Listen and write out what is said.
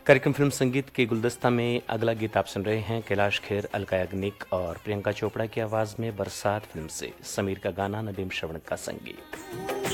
कार्यक्रम फिल्म संगीत के गुलदस्ता में अगला गीत आप सुन रहे हैं कैलाश खेर, अलका याग्निक और प्रियंका चोपड़ा की आवाज में बरसात फिल्म से समीर का गाना, नदीम श्रवण का संगीत।